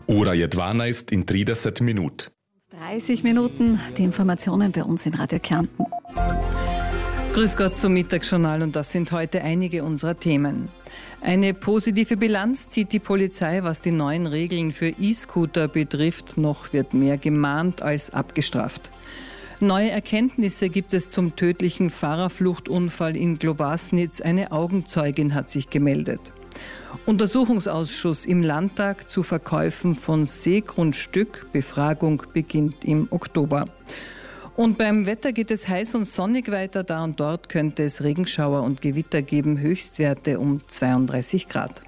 Ora Jedwana ist in 30 Minuten. 30 Minuten, die Informationen bei uns in Radio Kärnten. Grüß Gott zum Mittagsjournal und das sind heute einige unserer Themen. Eine positive Bilanz zieht die Polizei, was die neuen Regeln für E-Scooter betrifft. Noch wird mehr gemahnt als abgestraft. Neue Erkenntnisse gibt es zum tödlichen Fahrerfluchtunfall in Globasnitz. Eine Augenzeugin hat sich gemeldet. Untersuchungsausschuss im Landtag zu Verkäufen von Seegrundstück. Befragung beginnt im Oktober. Und beim Wetter geht es heiß und sonnig weiter. Da und dort könnte es Regenschauer und Gewitter geben. Höchstwerte um 32 Grad.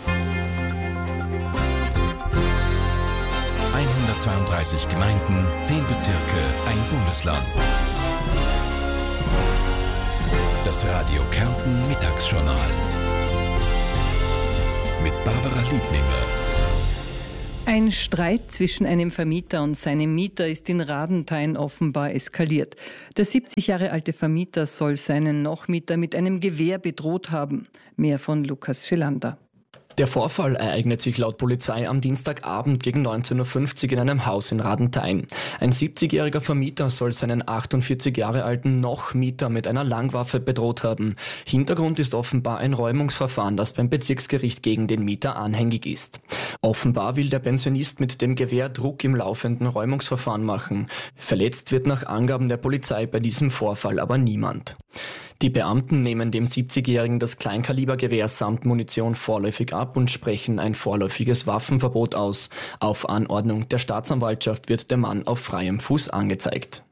132 Gemeinden, 10 Bezirke, ein Bundesland. Das Radio Kärnten Mittagsjournal. Mit Barbara Liebninger. Ein Streit zwischen einem Vermieter und seinem Mieter ist in Radenthein offenbar eskaliert. Der 70 Jahre alte Vermieter soll seinen Nachmieter mit einem Gewehr bedroht haben. Mehr von Lukas Schelander. Der Vorfall ereignet sich laut Polizei am Dienstagabend gegen 19.50 Uhr in einem Haus in Radenthein. Ein 70-jähriger Vermieter soll seinen 48 Jahre alten Nachmieter mit einer Langwaffe bedroht haben. Hintergrund ist offenbar ein Räumungsverfahren, das beim Bezirksgericht gegen den Mieter anhängig ist. Offenbar will der Pensionist mit dem Gewehr Druck im laufenden Räumungsverfahren machen. Verletzt wird nach Angaben der Polizei bei diesem Vorfall aber niemand. Die Beamten nehmen dem 70-Jährigen das Kleinkalibergewehr samt Munition vorläufig ab und sprechen ein vorläufiges Waffenverbot aus. Auf Anordnung der Staatsanwaltschaft wird der Mann auf freiem Fuß angezeigt.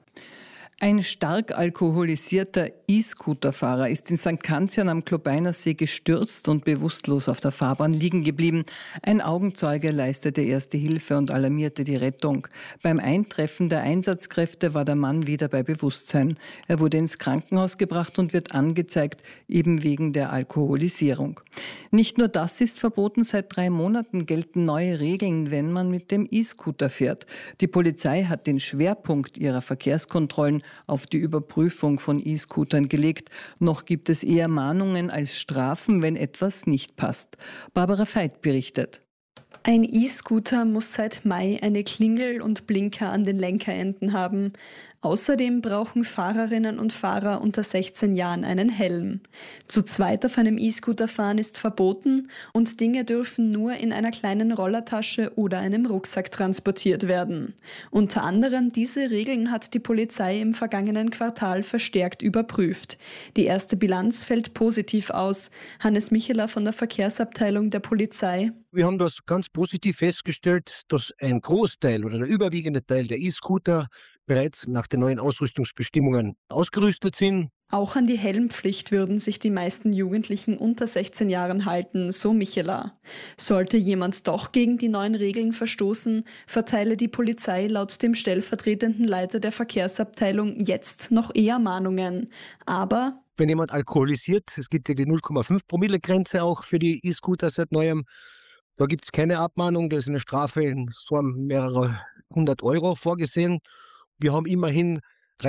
Ein stark alkoholisierter E-Scooter-Fahrer ist in St. Kanzian am Klobeiner See gestürzt und bewusstlos auf der Fahrbahn liegen geblieben. Ein Augenzeuge leistete erste Hilfe und alarmierte die Rettung. Beim Eintreffen der Einsatzkräfte war der Mann wieder bei Bewusstsein. Er wurde ins Krankenhaus gebracht und wird angezeigt, eben wegen der Alkoholisierung. Nicht nur das ist verboten, seit 3 Monaten gelten neue Regeln, wenn man mit dem E-Scooter fährt. Die Polizei hat den Schwerpunkt ihrer Verkehrskontrollen auf die Überprüfung von E-Scootern gelegt. Noch gibt es eher Mahnungen als Strafen, wenn etwas nicht passt. Barbara Veit berichtet. Ein E-Scooter muss seit Mai eine Klingel und Blinker an den Lenkerenden haben. Außerdem brauchen Fahrerinnen und Fahrer unter 16 Jahren einen Helm. Zu zweit auf einem E-Scooter fahren ist verboten und Dinge dürfen nur in einer kleinen Rollertasche oder einem Rucksack transportiert werden. Unter anderem diese Regeln hat die Polizei im vergangenen Quartal verstärkt überprüft. Die erste Bilanz fällt positiv aus. Hannes Micheler von der Verkehrsabteilung der Polizei. Wir haben das ganz positiv festgestellt, dass ein Großteil oder der überwiegende Teil der E-Scooter bereits nach den neuen Ausrüstungsbestimmungen ausgerüstet sind. Auch an die Helmpflicht würden sich die meisten Jugendlichen unter 16 Jahren halten, so Micheler. Sollte jemand doch gegen die neuen Regeln verstoßen, verteile die Polizei laut dem stellvertretenden Leiter der Verkehrsabteilung jetzt noch eher Mahnungen. Aber wenn jemand alkoholisiert, es gibt ja die 0,5 Promille-Grenze auch für die E-Scooter seit neuem, da gibt es keine Abmahnung, da ist eine Strafe in Form mehrerer 100 € vorgesehen. Wir haben immerhin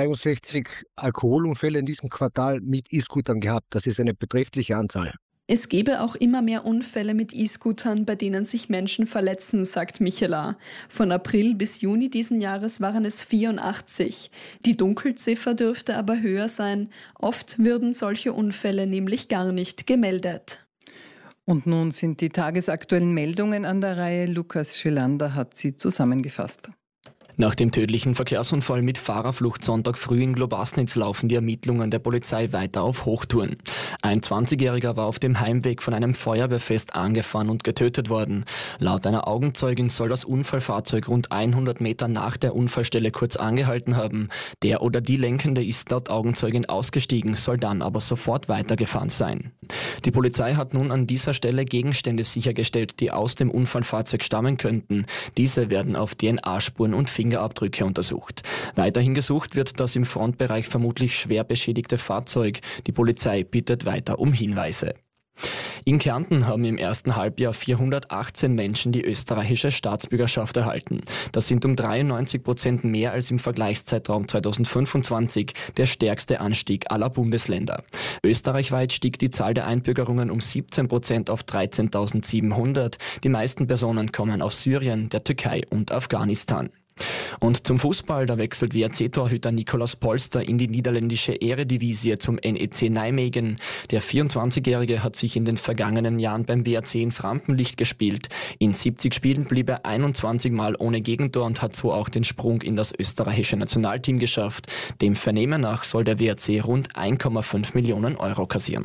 63 Alkoholunfälle in diesem Quartal mit E-Scootern gehabt. Das ist eine beträchtliche Anzahl. Es gebe auch immer mehr Unfälle mit E-Scootern, bei denen sich Menschen verletzen, sagt Micheler. Von April bis Juni diesen Jahres waren es 84. Die Dunkelziffer dürfte aber höher sein. Oft würden solche Unfälle nämlich gar nicht gemeldet. Und nun sind die tagesaktuellen Meldungen an der Reihe. Lukas Schelander hat sie zusammengefasst. Nach dem tödlichen Verkehrsunfall mit Fahrerflucht Sonntag früh in Globasnitz laufen die Ermittlungen der Polizei weiter auf Hochtouren. Ein 20-Jähriger war auf dem Heimweg von einem Feuerwehrfest angefahren und getötet worden. Laut einer Augenzeugin soll das Unfallfahrzeug rund 100 Meter nach der Unfallstelle kurz angehalten haben. Der oder die Lenkende ist laut Augenzeugin ausgestiegen, soll dann aber sofort weitergefahren sein. Die Polizei hat nun an dieser Stelle Gegenstände sichergestellt, die aus dem Unfallfahrzeug stammen könnten. Diese werden auf DNA-Spuren und Fingerabdrücke untersucht. Weiterhin gesucht wird das im Frontbereich vermutlich schwer beschädigte Fahrzeug. Die Polizei bittet weiter um Hinweise. In Kärnten haben im ersten Halbjahr 418 Menschen die österreichische Staatsbürgerschaft erhalten. Das sind um 93% mehr als im Vergleichszeitraum 2025, der stärkste Anstieg aller Bundesländer. Österreichweit stieg die Zahl der Einbürgerungen um 17% auf 13.700. Die meisten Personen kommen aus Syrien, der Türkei und Afghanistan. Und zum Fußball, da wechselt WRC-Torhüter Nikolaus Polster in die niederländische Eredivisie zum NEC Nijmegen. Der 24-Jährige hat sich in den vergangenen Jahren beim WRC ins Rampenlicht gespielt. In 70 Spielen blieb er 21 Mal ohne Gegentor und hat so auch den Sprung in das österreichische Nationalteam geschafft. Dem Vernehmen nach soll der WRC rund 1,5 Millionen Euro kassieren.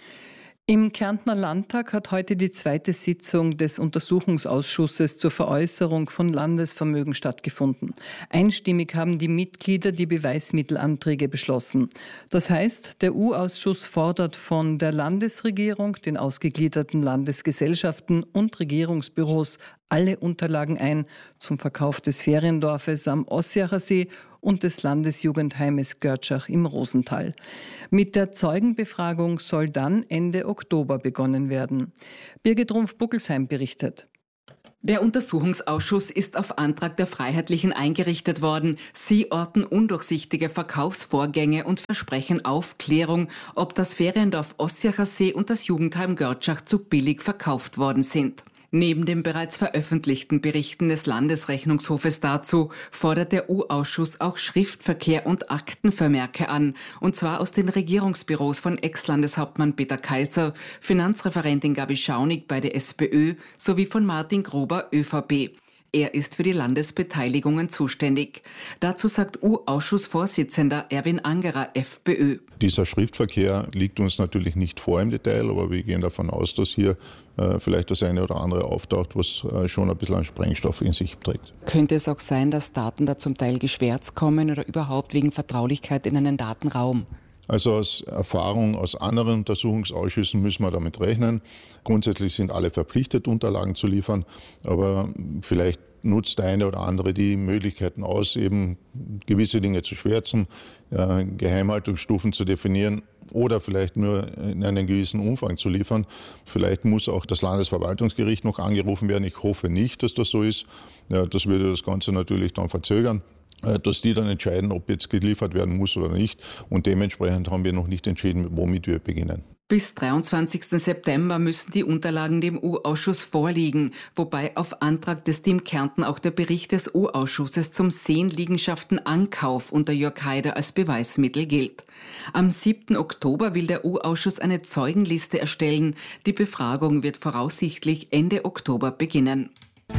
Im Kärntner Landtag hat heute die zweite Sitzung des Untersuchungsausschusses zur Veräußerung von Landesvermögen stattgefunden. Einstimmig haben die Mitglieder die Beweismittelanträge beschlossen. Das heißt, der U-Ausschuss fordert von der Landesregierung, den ausgegliederten Landesgesellschaften und Regierungsbüros alle Unterlagen ein zum Verkauf des Feriendorfes am Ossiacher See und des Landesjugendheimes Görtschach im Rosental. Mit der Zeugenbefragung soll dann Ende Oktober begonnen werden. Birgit Rumpf-Buckelsheim berichtet. Der Untersuchungsausschuss ist auf Antrag der Freiheitlichen eingerichtet worden. Sie orten undurchsichtige Verkaufsvorgänge und versprechen Aufklärung, ob das Feriendorf Ossiacher See und das Jugendheim Görtschach zu billig verkauft worden sind. Neben den bereits veröffentlichten Berichten des Landesrechnungshofes dazu fordert der U-Ausschuss auch Schriftverkehr und Aktenvermerke an, und zwar aus den Regierungsbüros von Ex-Landeshauptmann Peter Kaiser, Finanzreferentin Gabi Schaunig bei der SPÖ sowie von Martin Gruber, ÖVP. Er ist für die Landesbeteiligungen zuständig. Dazu sagt U-Ausschussvorsitzender Erwin Angerer, FPÖ. Dieser Schriftverkehr liegt uns natürlich nicht vor im Detail, aber wir gehen davon aus, dass hier vielleicht das eine oder andere auftaucht, was schon ein bisschen an Sprengstoff in sich trägt. Könnte es auch sein, dass Daten da zum Teil geschwärzt kommen oder überhaupt wegen Vertraulichkeit in einen Datenraum? Also aus Erfahrung aus anderen Untersuchungsausschüssen müssen wir damit rechnen. Grundsätzlich sind alle verpflichtet, Unterlagen zu liefern, aber vielleicht nutzt der eine oder andere die Möglichkeiten aus, eben gewisse Dinge zu schwärzen, Geheimhaltungsstufen zu definieren oder vielleicht nur in einem gewissen Umfang zu liefern. Vielleicht muss auch das Landesverwaltungsgericht noch angerufen werden. Ich hoffe nicht, dass das so ist. Ja, das würde das Ganze natürlich dann verzögern, dass die dann entscheiden, ob jetzt geliefert werden muss oder nicht. Und dementsprechend haben wir noch nicht entschieden, womit wir beginnen. Bis 23. September müssen die Unterlagen dem U-Ausschuss vorliegen, wobei auf Antrag des Team Kärnten auch der Bericht des U-Ausschusses zum Seenliegenschaftenankauf unter Jörg Haider als Beweismittel gilt. Am 7. Oktober will der U-Ausschuss eine Zeugenliste erstellen. Die Befragung wird voraussichtlich Ende Oktober beginnen.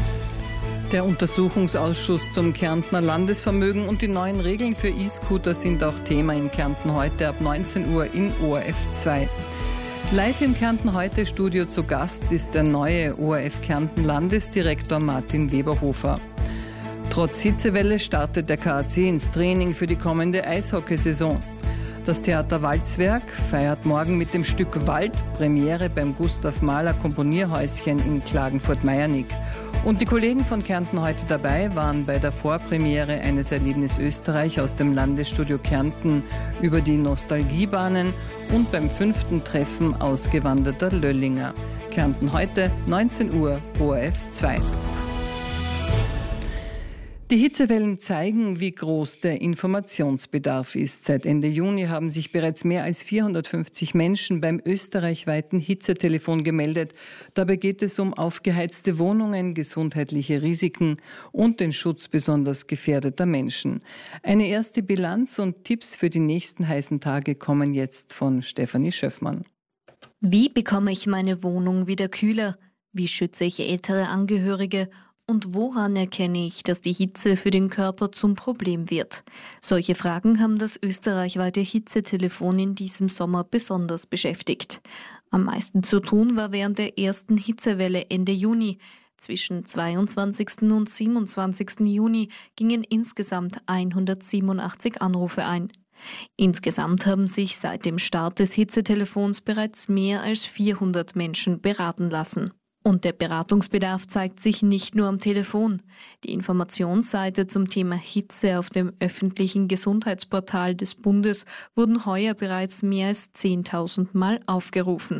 Der Untersuchungsausschuss zum Kärntner Landesvermögen und die neuen Regeln für E-Scooter sind auch Thema in Kärnten heute ab 19 Uhr in ORF 2. Live im Kärnten heute Studio zu Gast ist der neue ORF Kärnten Landesdirektor Martin Weberhofer. Trotz Hitzewelle startet der KAC ins Training für die kommende Eishockeysaison. Das Theater Walzwerk feiert morgen mit dem Stück Wald Premiere beim Gustav Mahler Komponierhäuschen in Klagenfurt-Meiernig. Und die Kollegen von Kärnten heute dabei waren bei der Vorpremiere eines Erlebnis Österreich aus dem Landesstudio Kärnten über die Nostalgiebahnen und beim 5. Treffen ausgewanderter Löllinger. Kärnten heute, 19 Uhr, ORF 2. Die Hitzewellen zeigen, wie groß der Informationsbedarf ist. Seit Ende Juni haben sich bereits mehr als 450 Menschen beim österreichweiten Hitzetelefon gemeldet. Dabei geht es um aufgeheizte Wohnungen, gesundheitliche Risiken und den Schutz besonders gefährdeter Menschen. Eine erste Bilanz und Tipps für die nächsten heißen Tage kommen jetzt von Stefanie Schöffmann. Wie bekomme ich meine Wohnung wieder kühler? Wie schütze ich ältere Angehörige? Und woran erkenne ich, dass die Hitze für den Körper zum Problem wird? Solche Fragen haben das österreichweite Hitzetelefon in diesem Sommer besonders beschäftigt. Am meisten zu tun war während der ersten Hitzewelle Ende Juni. Zwischen 22. und 27. Juni gingen insgesamt 187 Anrufe ein. Insgesamt haben sich seit dem Start des Hitzetelefons bereits mehr als 400 Menschen beraten lassen. Und der Beratungsbedarf zeigt sich nicht nur am Telefon. Die Informationsseite zum Thema Hitze auf dem öffentlichen Gesundheitsportal des Bundes wurden heuer bereits mehr als 10.000 Mal aufgerufen.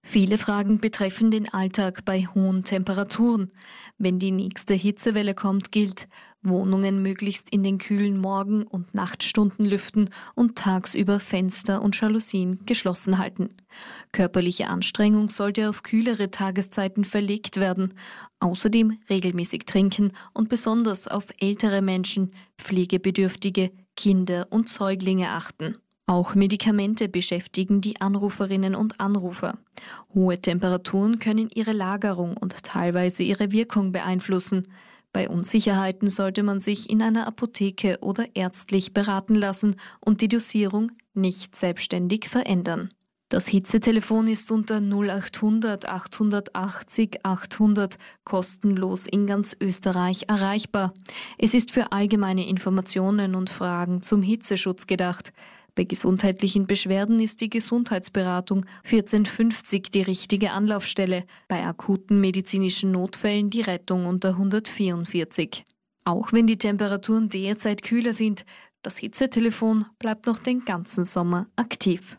Viele Fragen betreffen den Alltag bei hohen Temperaturen. Wenn die nächste Hitzewelle kommt, gilt, Wohnungen möglichst in den kühlen Morgen- und Nachtstunden lüften und tagsüber Fenster und Jalousien geschlossen halten. Körperliche Anstrengung sollte auf kühlere Tageszeiten verlegt werden. Außerdem regelmäßig trinken und besonders auf ältere Menschen, Pflegebedürftige, Kinder und Säuglinge achten. Auch Medikamente beschäftigen die Anruferinnen und Anrufer. Hohe Temperaturen können ihre Lagerung und teilweise ihre Wirkung beeinflussen. Bei Unsicherheiten sollte man sich in einer Apotheke oder ärztlich beraten lassen und die Dosierung nicht selbstständig verändern. Das Hitzetelefon ist unter 0800 880 800 kostenlos in ganz Österreich erreichbar. Es ist für allgemeine Informationen und Fragen zum Hitzeschutz gedacht. Bei gesundheitlichen Beschwerden ist die Gesundheitsberatung 1450 die richtige Anlaufstelle, bei akuten medizinischen Notfällen die Rettung unter 144. Auch wenn die Temperaturen derzeit kühler sind, das Hitzetelefon bleibt noch den ganzen Sommer aktiv.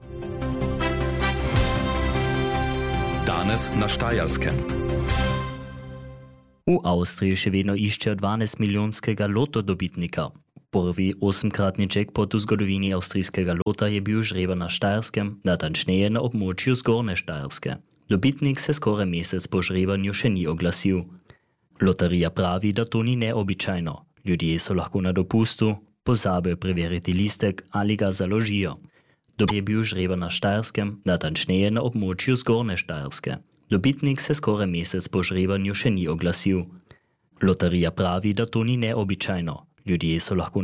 Danes na Štajerskem. U Austriji še vedno iščejo 12-milijonskega lotodobitnika. Prvi 8-kratni jackpot v zgodovini avstrijskega lota je bil žreben na Štajerskem, natančneje na območju Zgornje Štajerske. Dobitnik se skoraj mesec po žrebanju še ni oglasil. Loterija pravi, da to ni neobičajno. Ljudje so lahko na dopustu, pozabijo preveriti listek ali ga založijo. Je bil žreben na Štajerskem, natančneje na območju Zgornje Štajerske. Dobitnik se skoraj mesec po žrebanju še ni oglasil. Loterija pravi, da to ni neobičajno. Ljudje so lahko